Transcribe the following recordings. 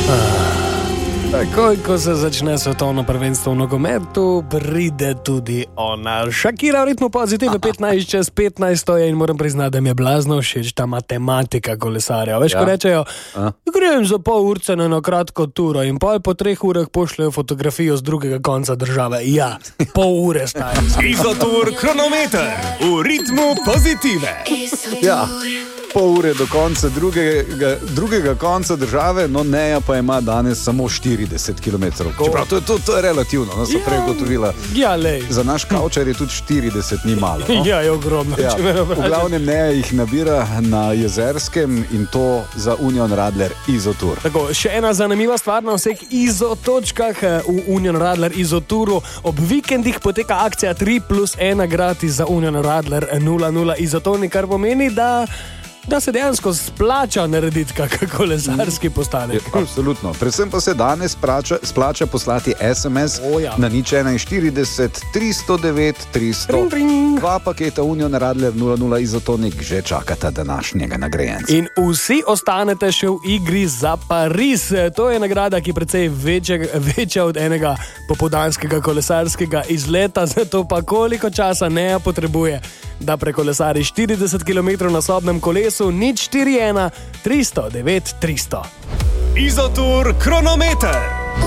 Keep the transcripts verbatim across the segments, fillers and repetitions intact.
Takoj, ko se začne svetovno prvenstvo v nogometu, pride tudi ona. Shakira v ritmu Pozitive, petnajst čez petnajst je in moram priznati, da mi je blazno všeč ta matematika kolesarja. Veš, ja. Ko rečejo, grem za pol urce na eno kratko turo in pol po treh urah pošljajo fotografijo z drugega konca države. Ja, pol ure stari. Izotur kronometer v ritmu Pozitive. Ja. Pol ure do konca drugega, drugega konca države, no Neja pa ima danes samo štirideset kilometrov. Čeprav to je, to, to je relativno, no, so ja, prej ugotovila. Ja, lej. Za naš kavčar je tudi štirideset ni malo. No? Ja, je ogromno. Ja. V glavnem Neja jih nabira na Jezerskem in to za Union Radler Izotur. Tako, še ena zanimiva stvar na vseh izotočkah v Union Radler Izoturu. Ob vikendih poteka akcija tri plus ena gratis za Union Radler nula nula Izotoni, kar pomeni, da da se dejansko splača narediti kakšen kolesarski postanek. Absolutno. Predvsem pa se danes splača, splača poslati es em es o, ja. na nič enainštirideset tristo devet tristo. Ring, ring. Dva paketa Union Radler nula nula Izotonik že čakata današnjega nagrajenca. In vsi ostanete še v igri za Pariz. To je nagrada, ki je precej večja, večja od enega popoldanskega kolesarskega izleta, zato pa koliko časa Neja potrebuje, da prekolesari štirideset kilometrov na sobnem kolesu, nič štiri ena tristo devet tristo. Izotur kronometer.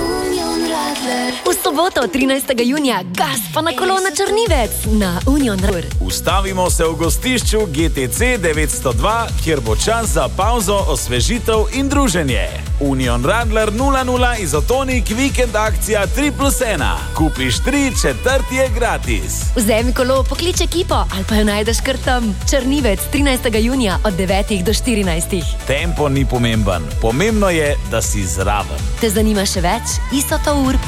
V soboto, trinajstega junija, gas pa na kolo na Črnivec na Union Radler. Ustavimo se v gostišču G T C devetsto dva, kjer bo čas za pauzo, osvežitev in druženje. Union Radler nula nula Izotonik vikend akcija tri plus ena. Kupiš tri, četrti je gratis. Vzemi kolo, poklič ekipo ali pa jo najdeš kar tam. Črnivec, trinajstega junija od devetih do štirinajstih. Tempo ni pomemben, pomembno je, da si zraven. Te zanima še več? isotour